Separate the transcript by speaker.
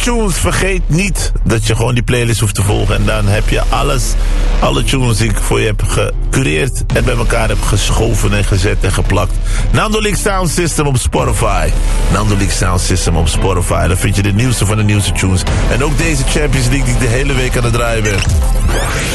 Speaker 1: tunes. Vergeet niet dat je gewoon die playlist hoeft te volgen. En dan heb je alle tunes die ik voor je heb gecureerd en bij elkaar heb geschoven en gezet en geplakt. Nando League Sound System op Spotify. Nando League Sound System op Spotify. Daar vind je de nieuwste van de nieuwste tunes. En ook deze Champions League die ik de hele week aan het draaien ben.